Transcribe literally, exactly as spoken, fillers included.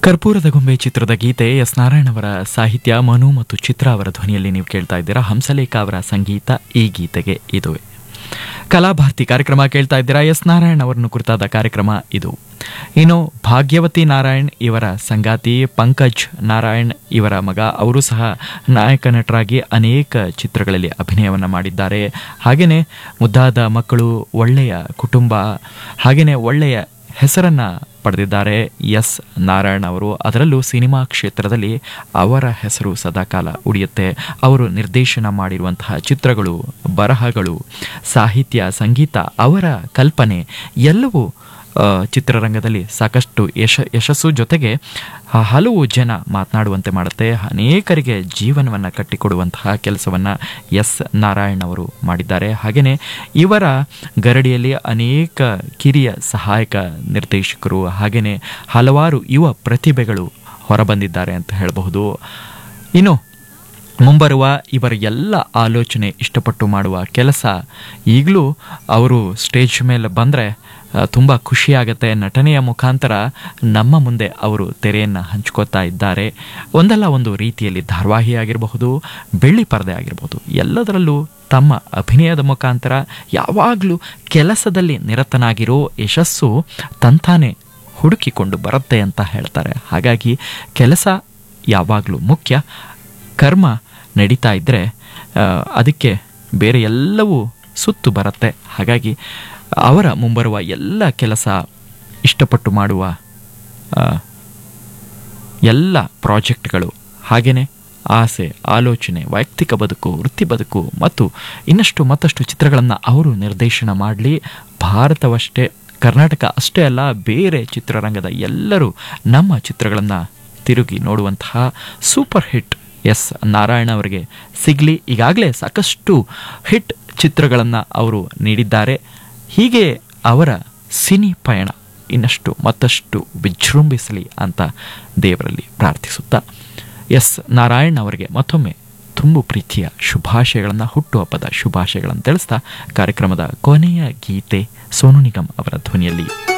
ಕರ್ಪೂರದ ಗೊಂಬೆ ಚಿತ್ರದ ಗೀತೆ ಎಸ್ ನಾರಾಯಣ್ ಅವರ ಸಾಹಿತ್ಯ, ಮನು ಮತ್ತು ಚಿತ್ರ ಅವರ ಧ್ವನಿಯಲ್ಲಿ ನೀವು ಕೇಳ್ತಾ ಇದ್ದೀರಾ. ಹಂಸಲೇಖ ಅವರ ಸಂಗೀತ ಈ ಗೀತೆಗೆ ಇದುವೆ. ಕಲಾಭಾರತಿ ಕಾರ್ಯಕ್ರಮ ಕೇಳ್ತಾ ಇದ್ದೀರಾ. ಎಸ್ ನಾರಾಯಣ್ ಅವರನ್ನು ಕುರಿತಾದ ಕಾರ್ಯಕ್ರಮ ಇದು. ಇನ್ನು ಭಾಗ್ಯವತಿ ನಾರಾಯಣ್ ಇವರ ಸಂಗಾತಿ ಪಂಕಜ್ ನಾರಾಯಣ್ ಇವರ ಮಗ, ಅವರು ಸಹ ನಾಯಕ ನಟರಾಗಿ ಅನೇಕ ಚಿತ್ರಗಳಲ್ಲಿ ಅಭಿನಯವನ್ನು ಮಾಡಿದ್ದಾರೆ. ಹಾಗೆಯೇ ಮುದ್ದಾದ ಮಕ್ಕಳು, ಒಳ್ಳೆಯ ಕುಟುಂಬ, ಹಾಗೆಯೇ ಒಳ್ಳೆಯ ಹೆಸರನ್ನ ಪಡೆದಿದ್ದಾರೆ ಎಸ್ ನಾರಾಯಣ್ ಅವರು. ಅದರಲ್ಲೂ ಸಿನಿಮಾ ಕ್ಷೇತ್ರದಲ್ಲಿ ಅವರ ಹೆಸರು ಸದಾಕಾಲ ಉಳಿಯುತ್ತೆ. ಅವರು ನಿರ್ದೇಶನ ಮಾಡಿರುವಂತಹ ಚಿತ್ರಗಳು, ಬರಹಗಳು, ಸಾಹಿತ್ಯ, ಸಂಗೀತ, ಅವರ ಕಲ್ಪನೆ ಎಲ್ಲವೂ ಚಿತ್ರರಂಗದಲ್ಲಿ ಸಾಕಷ್ಟು ಯಶ ಯಶಸ್ಸು ಜೊತೆಗೆ ಹಲವು ಜನ ಮಾತನಾಡುವಂತೆ ಮಾಡುತ್ತೆ. ಅನೇಕರಿಗೆ ಜೀವನವನ್ನು ಕಟ್ಟಿಕೊಡುವಂತಹ ಕೆಲಸವನ್ನು ಎಸ್ ನಾರಾಯಣ್ ಅವರು ಮಾಡಿದ್ದಾರೆ. ಹಾಗೆಯೇ ಇವರ ಗರಡಿಯಲ್ಲಿ ಅನೇಕ ಕಿರಿಯ ಸಹಾಯಕ ನಿರ್ದೇಶಕರು, ಹಾಗೆಯೇ ಹಲವಾರು ಯುವ ಪ್ರತಿಭೆಗಳು ಹೊರಬಂದಿದ್ದಾರೆ ಅಂತ ಹೇಳಬಹುದು. ಇನ್ನು ಮುಂಬರುವ ಇವರ ಎಲ್ಲ ಆಲೋಚನೆ, ಇಷ್ಟಪಟ್ಟು ಮಾಡುವ ಕೆಲಸ, ಈಗಲೂ ಅವರು ಸ್ಟೇಜ್ ಮೇಲೆ ಬಂದರೆ ತುಂಬ ಖುಷಿಯಾಗತ್ತೆ. ನಟನೆಯ ಮುಖಾಂತರ ನಮ್ಮ ಮುಂದೆ ಅವರು ತೆರೆಯನ್ನು ಹಂಚ್ಕೋತಾ ಇದ್ದಾರೆ. ಒಂದಲ್ಲ ಒಂದು ರೀತಿಯಲ್ಲಿ ಧಾರಾವಾಹಿ ಆಗಿರಬಹುದು, ಬೆಳ್ಳಿ ಪರದೆ ಆಗಿರಬಹುದು, ಎಲ್ಲದರಲ್ಲೂ ತಮ್ಮ ಅಭಿನಯದ ಮುಖಾಂತರ ಯಾವಾಗಲೂ ಕೆಲಸದಲ್ಲಿ ನಿರತನಾಗಿರೋ ಯಶಸ್ಸು ತಂತಾನೆ ಹುಡುಕಿಕೊಂಡು ಬರುತ್ತೆ ಅಂತ ಹೇಳ್ತಾರೆ. ಹಾಗಾಗಿ ಕೆಲಸ ಯಾವಾಗಲೂ ಮುಖ್ಯ. ಕರ್ಮ ನಡೀತಾ ಇದ್ದರೆ ಅದಕ್ಕೆ ಬೇರೆ ಎಲ್ಲವೂ ಸುತ್ತು ಬರುತ್ತೆ. ಹಾಗಾಗಿ ಅವರ ಮುಂಬರುವ ಎಲ್ಲ ಕೆಲಸ, ಇಷ್ಟಪಟ್ಟು ಮಾಡುವ ಎಲ್ಲ ಪ್ರಾಜೆಕ್ಟ್ಗಳು, ಹಾಗೆಯೇ ಆಸೆ, ಆಲೋಚನೆ, ವೈಯಕ್ತಿಕ ಬದುಕು, ವೃತ್ತಿ ಬದುಕು ಮತ್ತು ಇನ್ನಷ್ಟು ಮತ್ತಷ್ಟು ಚಿತ್ರಗಳನ್ನು ಅವರು ನಿರ್ದೇಶನ ಮಾಡಲಿ. ಭಾರತವಷ್ಟೇ, ಕರ್ನಾಟಕ ಅಷ್ಟೇ ಅಲ್ಲ, ಬೇರೆ ಚಿತ್ರರಂಗದ ಎಲ್ಲರೂ ನಮ್ಮ ಚಿತ್ರಗಳನ್ನು ತಿರುಗಿ ನೋಡುವಂತಹ ಸೂಪರ್ ಹಿಟ್ ಎಸ್ ನಾರಾಯಣ ಅವರಿಗೆ ಸಿಗಲಿ. ಈಗಾಗಲೇ ಸಾಕಷ್ಟು ಹಿಟ್ ಚಿತ್ರಗಳನ್ನು ಅವರು ನೀಡಿದ್ದಾರೆ. ಹೀಗೆ ಅವರ ಸಿನಿ ಪಯಣ ಇನ್ನಷ್ಟು ಮತ್ತಷ್ಟು ವಿಜೃಂಭಿಸಲಿ ಅಂತ ದೇವರಲ್ಲಿ ಪ್ರಾರ್ಥಿಸುತ್ತಾ, ಎಸ್ ನಾರಾಯಣ್ ಅವರಿಗೆ ಮತ್ತೊಮ್ಮೆ ತುಂಬು ಪ್ರೀತಿಯ ಶುಭಾಶಯಗಳನ್ನು, ಹುಟ್ಟುಹಬ್ಬದ ಶುಭಾಶಯಗಳನ್ನು ತಿಳಿಸ್ತಾ ಕಾರ್ಯಕ್ರಮದ ಕೊನೆಯ ಗೀತೆ ಸೋನು ನಿಗಮ್ ಅವರ ಧ್ವನಿಯಲ್ಲಿ